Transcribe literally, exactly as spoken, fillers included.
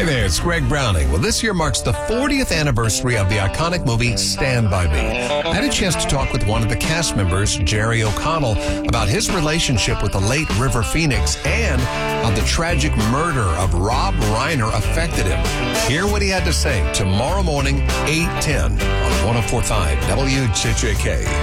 Hey there, it's Greg Browning. Well, this year marks the fortieth anniversary of the iconic movie Stand By Me. I had a chance to talk with one of the cast members, Jerry O'Connell, about his relationship with the late River Phoenix and how the tragic murder of Rob Reiner affected him. Hear what he had to say tomorrow morning, eight ten on one oh four point five W J J K.